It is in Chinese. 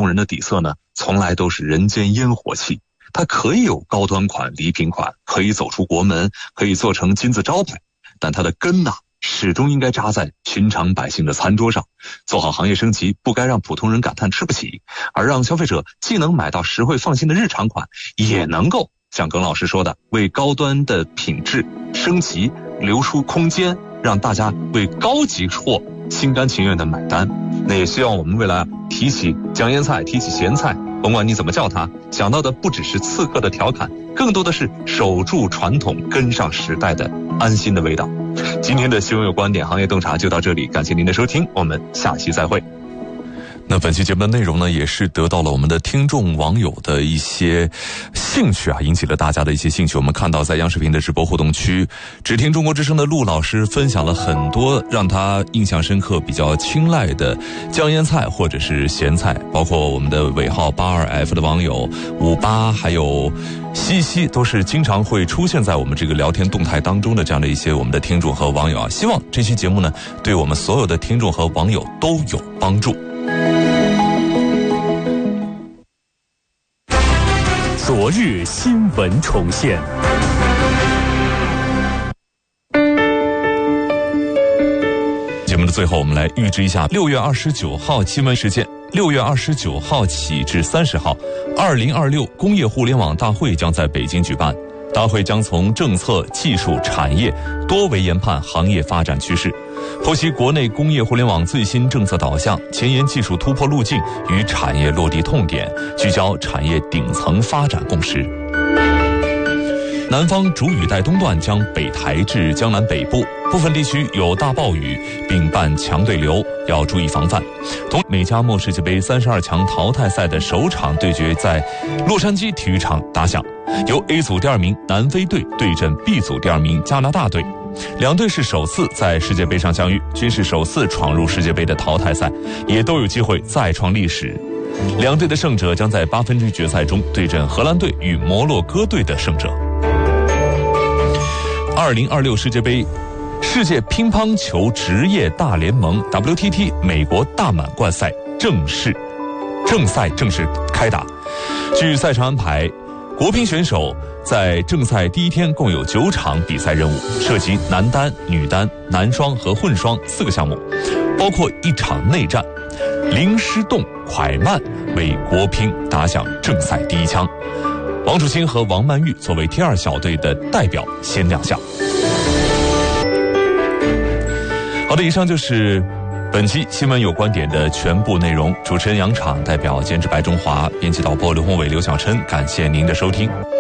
人的底色呢，从来都是人间烟火气。它可以有高端款、礼品款，可以走出国门，可以做成金字招牌，但它的根呐，始终应该扎在寻常百姓的餐桌上。做好行业升级，不该让普通人感叹吃不起，而让消费者既能买到实惠放心的日常款，也能够像耿老师说的，为高端的品质升级留出空间，让大家为高级货心甘情愿的买单。那也希望我们未来提起酱腌菜，提起咸菜，甭管你怎么叫它，想到的不只是刺客的调侃，更多的是守住传统、跟上时代的安心的味道。今天的新闻有观点行业洞察就到这里，感谢您的收听，我们下期再会。 那本期节目的内容呢，也是得到了我们的听众网友的一些兴趣啊，引起了大家的一些兴趣。我们看到在央视频的直播互动区，只听中国之声的陆老师分享了很多让他印象深刻、比较青睐的酱腌菜或者是咸菜，包括我们的尾号82F 的网友58，还有西西，都是经常会出现在我们这个聊天动态当中的这样的一些我们的听众和网友啊。希望这期节目呢，对我们所有的听众和网友都有帮助。 昨日新闻重现。 节目的最后，我们来预知一下6月29号新闻事件。6月29号起至30号，2026工业互联网大会将在北京举办。大会将从政策、技术、产业多维研判行业发展趋势，剖析国内工业互联网最新政策导向、前沿技术突破路径与产业落地痛点，聚焦产业顶层发展共识。南方主雨带东段将北抬至江南北部，部分地区有大暴雨，并伴强对流，要注意防范。美加墨世界杯32强淘汰赛的首场对决在洛杉矶体育场打响，由 A 组第2名南非队对阵 B 组第2名加拿大队。两队是首次在世界杯上相遇，均是首次闯入世界杯的淘汰赛，也都有机会再创历史。两队的胜者将在8分之一决赛中对阵荷兰队与摩洛哥队的胜者。2026世界杯世界乒乓球职业大联盟 WTT 美国大满贯赛正赛正式开打。据赛程安排，国乒选手在正赛第一天共有9场比赛任务，涉及男单、女单、男双和混双4个项目，包括1场内战。林诗栋、蒯曼为国乒打响正赛第一枪。王楚钦和王曼玉作为T2小队的代表先亮相。好的，以上就是本期新闻有观点的全部内容。主持人杨昶，代表监制白中华，编辑导播刘宏伟、刘小琛，感谢您的收听。